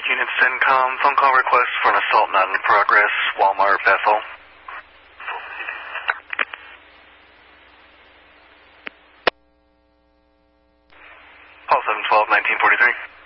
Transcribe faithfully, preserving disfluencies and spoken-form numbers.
Unit CENTCOM, phone call request for an assault not in progress, Walmart, Bethel. Call seven twelve, nineteen forty-three.